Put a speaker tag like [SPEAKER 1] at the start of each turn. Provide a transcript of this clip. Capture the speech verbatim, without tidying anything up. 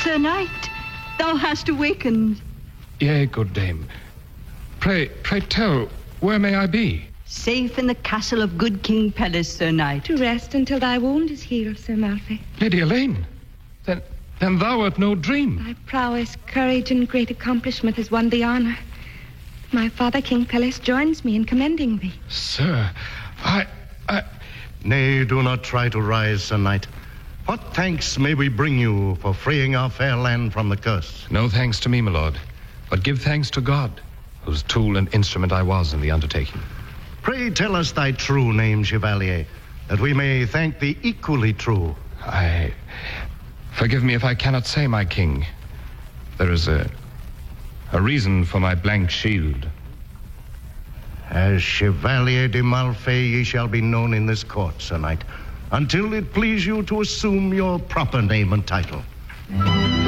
[SPEAKER 1] Sir Knight, thou hast awakened.
[SPEAKER 2] Yea, good dame. Pray, pray tell, where may I be?
[SPEAKER 1] Safe in the castle of good King Pelles, Sir Knight.
[SPEAKER 3] To rest until thy wound is healed, Sir Malfoy.
[SPEAKER 2] Lady Elaine, then, then thou art no dream.
[SPEAKER 3] Thy prowess, courage, and great accomplishment has won thee honor. My father, King Pelles, joins me in commending thee.
[SPEAKER 2] Sir, I, I...
[SPEAKER 4] Nay, do not try to rise, Sir Knight. What thanks may we bring you for freeing our fair land from the curse?
[SPEAKER 2] No thanks to me, my lord, but give thanks to God, whose tool and instrument I was in the undertaking.
[SPEAKER 4] Pray tell us thy true name, Chevalier, that we may thank thee equally true.
[SPEAKER 2] I... Forgive me if I cannot say, my king. There is a... a reason for my blank shield.
[SPEAKER 4] As Chevalier de Malfoy ye shall be known in this court, Sir Knight, until it please you to assume your proper name and title.